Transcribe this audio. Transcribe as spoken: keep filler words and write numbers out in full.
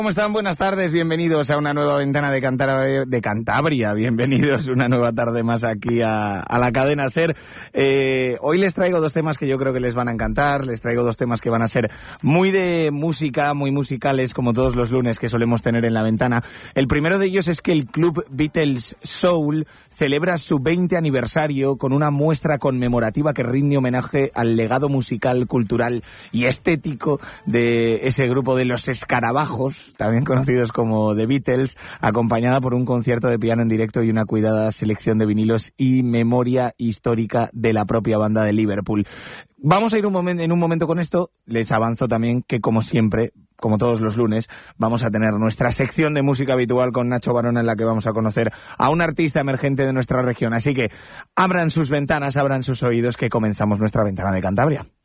¿Cómo están? Buenas tardes, bienvenidos a una nueva ventana de, Cantar de Cantabria, bienvenidos una nueva tarde más aquí a, a la cadena SER. Eh, hoy les traigo dos temas que yo creo que les van a encantar, les traigo dos temas que van a ser muy de música, muy musicales, como todos los lunes que solemos tener en la ventana. El primero de ellos es que el Club Beatles Soul celebra su veinte aniversario con una muestra conmemorativa que rinde homenaje al legado musical, cultural y estético de ese grupo de los escarabajos, también conocidos como The Beatles, acompañada por un concierto de piano en directo y una cuidada selección de vinilos y memoria histórica de la propia banda de Liverpool. Vamos a ir un momento, en un momento con esto. Les avanzo también que, como siempre, como todos los lunes, vamos a tener nuestra sección de música habitual con Nacho Barona, en la que vamos a conocer a un artista emergente de nuestra región. Así que abran sus ventanas, abran sus oídos, que comenzamos nuestra ventana de Cantabria.